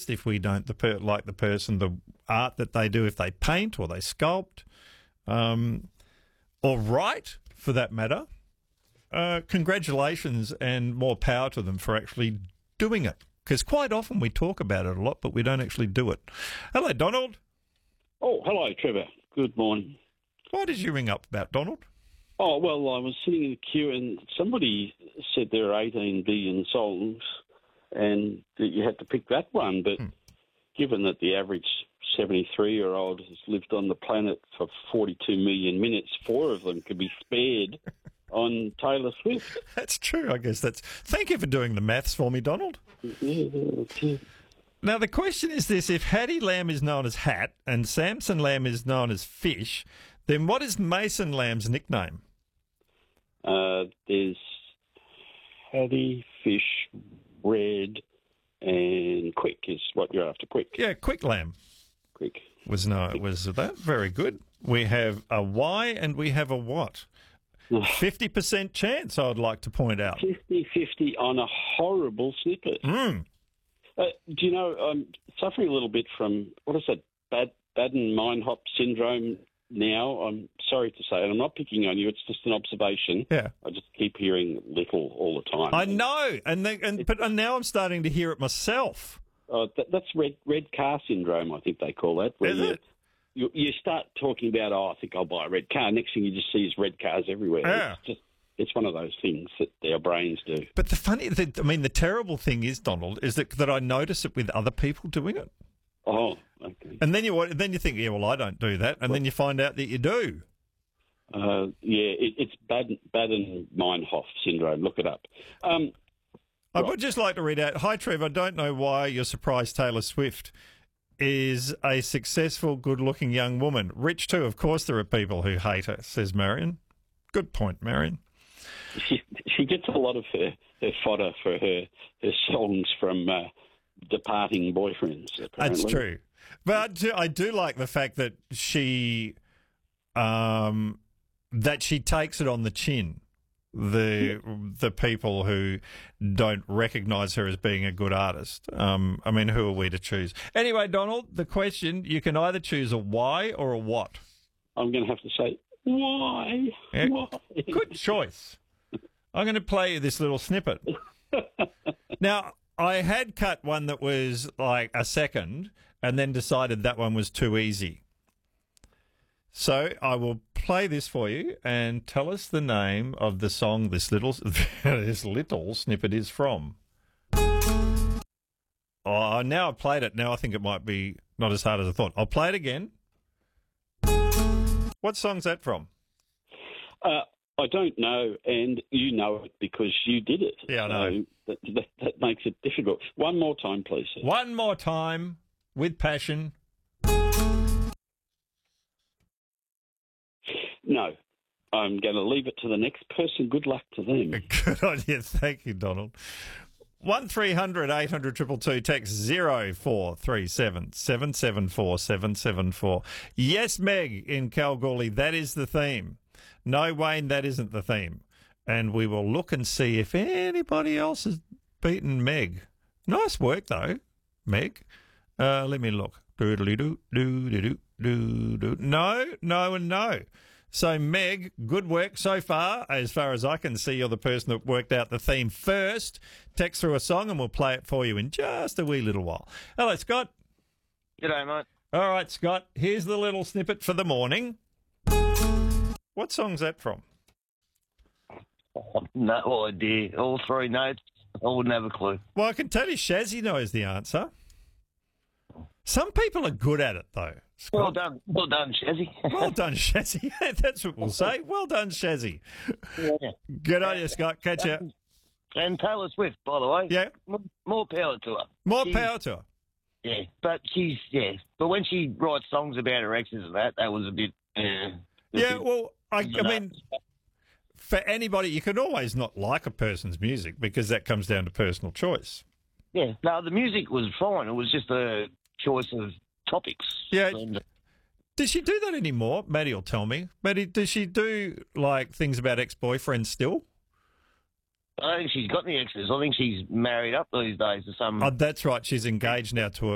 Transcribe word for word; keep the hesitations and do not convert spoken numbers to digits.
artist if we don't the per- like the person, the art that they do, if they paint or they sculpt, um, or write for that matter. Uh, congratulations and more power to them for actually doing it. Because quite often we talk about it a lot, but we don't actually do it. Hello, Donald. Oh, hello, Trevor. Good morning. Why did you ring up about, Donald? Oh, well, I was sitting in the queue and somebody said there are eighteen billion songs and that you had to pick that one. But hmm. given that the average seventy-three-year-old has lived on the planet for forty-two million minutes, four of them could be spared on Taylor Swift. That's true, I guess. That's. Thank you for doing the maths for me, Donald. Yeah. Now, the question is this. If Hattie Lamb is known as Hat and Samson Lamb is known as Fish, then what is Mason Lamb's nickname? Uh, there's Hattie, Fish, Red, and Quick is what you're after. Quick. Yeah, Quick Lamb. Quick. Was no, Quick. was that very good? We have a Y and we have a what? fifty percent chance, I would like to point out. fifty-fifty on a horrible snippet. Mm. Uh, do you know, I'm suffering a little bit from, what is it, Bad, Baden-Meinhof syndrome now. I'm sorry to say, and I'm not picking on you, it's just an observation. Yeah. I just keep hearing little all the time. I know, and, they, and but and now I'm starting to hear it myself. Uh, that, that's red red car syndrome, I think they call that. Where Is you, it? You, you start talking about, oh, I think I'll buy a red car. Next thing you just see is red cars everywhere. Yeah. It's just, it's one of those things that our brains do. But the funny, the, I mean, the terrible thing is, Donald, is that that I notice it with other people doing it. Oh, okay. And then you then you think, yeah, well, I don't do that, and well, then you find out that you do. Uh, yeah, it, it's Baden, Baden-Meinhof syndrome. Look it up. Um, I right. would just like to read out. Hi, Trevor. I don't know why you're surprised Taylor Swift is a successful, good-looking young woman. Rich too. Of course, there are people who hate her, says Marion. Good point, Marion. She, she gets a lot of her, her fodder for her, her songs from uh, departing boyfriends, apparently. That's true. But I do, I do like the fact that she um, that she takes it on the chin, the the people who don't recognise her as being a good artist. Um, I mean, who are we to choose? Anyway, Donald, the question, you can either choose a why or a what. I'm going to have to say, why? Yeah, why? Good choice. I'm going to play you this little snippet. Now, I had cut one that was like a second and then decided that one was too easy. So I will play this for you and tell us the name of the song this little this little snippet is from. Oh, now I've played it. Now I think it might be not as hard as I thought. I'll play it again. What song's that from? Uh, I don't know, and you know it because you did it. Yeah, I know. So that, that, that makes it difficult. One more time, please, sir. One more time, with passion. No. I'm going to leave it to the next person. Good luck to them. Good idea. Thank you, Donald. one three hundred eight hundred two two two, text zero four three seven seven seven four seven seven four. Yes, Meg in Kalgoorlie, that is the theme. No, Wayne, that isn't the theme. And we will look and see if anybody else has beaten Meg. Nice work, though, Meg. Uh, let me look. Doodly-doo, doo-doo, doo-doo. No, no, and no. So, Meg, good work so far. As far as I can see, you're the person that worked out the theme first. Text through a song and we'll play it for you in just a wee little while. Hello, Scott. G'day, mate. All right, Scott, here's the little snippet for the morning. What song's that from? Oh, no idea. All three notes. I wouldn't have a clue. Well, I can tell you Shazzy knows the answer. Some people are good at it, though. Scott. Well done. Well done, Shazzy. Well done, Shazzy. That's what we'll say. Well done, Shazzy. Yeah. Good on you, Scott. Catch you. And Taylor Swift, by the way. Yeah. More power to her. More she's, power to her. Yeah, but she's, yeah. But when she writes songs about her exes and that, that was a bit... Uh, yeah, well, I, I mean, for anybody, you can always not like a person's music because that comes down to personal choice. Yeah. No, the music was fine. It was just a choice of topics. Yeah. And, does she do that anymore? Maddie will tell me. Maddie, does she do, like, things about ex-boyfriends still? I don't think she's got any exes. I think she's married up these days to some... Oh, that's right. She's engaged now to a